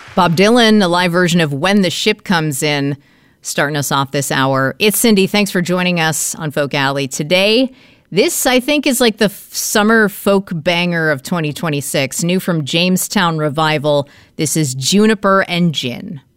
Bob Dylan, a live version of When the Ship Comes In, starting us off this hour. It's Cindy. Thanks for joining us on Folk Alley today. This, I think, is like the summer folk banger of 2026. New from Jamestown Revival, this is Juniper and Gin.